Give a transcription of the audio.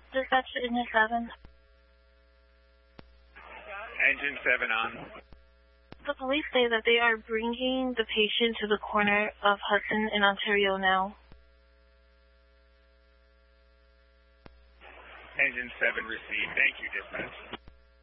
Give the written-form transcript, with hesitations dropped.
Dispatch to Engine 7. Engine 7 on. The police say that they are bringing the patient to the corner of Hudson in Ontario now. Engine 7 received. Thank you, dispatch.